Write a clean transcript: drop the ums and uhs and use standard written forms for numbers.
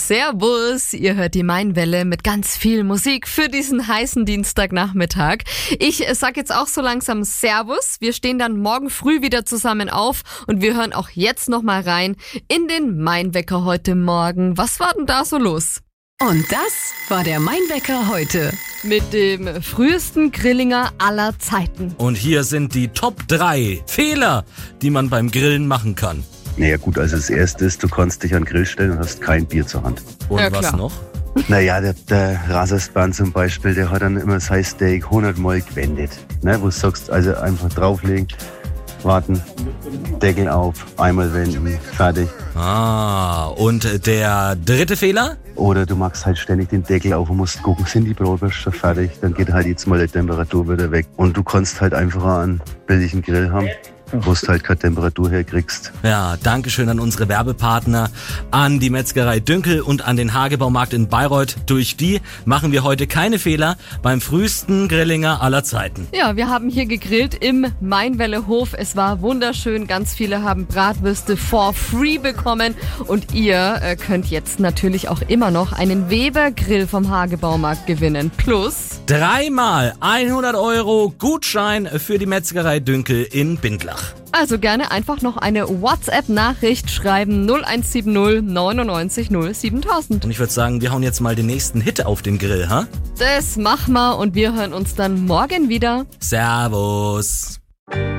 Servus, ihr hört die Mainwelle mit ganz viel Musik für diesen heißen Dienstagnachmittag. Ich sag jetzt auch so langsam Servus. Wir stehen dann morgen früh wieder zusammen auf und wir hören auch jetzt nochmal rein in den Mainwecker heute Morgen. Was war denn da so los? Und das war der Mainwecker heute. Mit dem frühesten Grillinger aller Zeiten. Und hier sind die Top 3 Fehler, die man beim Grillen machen kann. Naja gut, also das Erste ist, du kannst dich an den Grill stellen und hast kein Bier zur Hand. Und Ja, was klar. noch? Naja, der Raserspan zum Beispiel, der hat dann immer sein Steak 100 Mal gewendet. Ne, wo du sagst, also einfach drauflegen, warten, Deckel auf, einmal wenden, fertig. Und der dritte Fehler? Oder du machst halt ständig den Deckel auf und musst gucken, sind die Bratwürste schon fertig? Dann geht halt jetzt mal die Temperatur wieder weg. Und du kannst halt einfach einen billigen Grill haben, wo du halt keine Temperatur herkriegst. Ja, Dankeschön an unsere Werbepartner, an die Metzgerei Dünkel und an den Hagebaumarkt in Bayreuth. Durch die machen wir heute keine Fehler beim frühesten Grillinger aller Zeiten. Ja, wir haben hier gegrillt im Mainwelle-Hof. Es war wunderschön. Ganz viele haben Bratwürste for free bekommen. Und ihr könnt jetzt natürlich auch immer noch einen Weber-Grill vom Hagebaumarkt gewinnen. Plus 3-mal 100 € Gutschein für die Metzgerei Dünkel in Bindlach. also gerne einfach noch eine WhatsApp-Nachricht schreiben 0170 99 0 7000. Und ich würde sagen, wir hauen jetzt mal den nächsten Hit auf den Grill, ha? Das machen wir und wir hören uns dann morgen wieder. Servus.